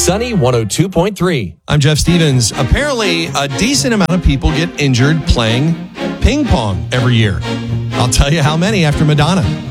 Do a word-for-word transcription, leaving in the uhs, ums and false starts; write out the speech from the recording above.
Sunny one oh two point three. I'm Jeff Stevens. Apparently, a decent amount of people get injured playing ping pong every year. I'll tell you how many after Madonna.